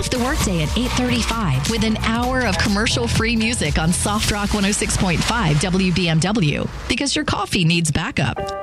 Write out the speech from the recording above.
off the workday at 8:35 with an hour of commercial-free music on Soft Rock 106.5 WBMW, because your coffee needs backup.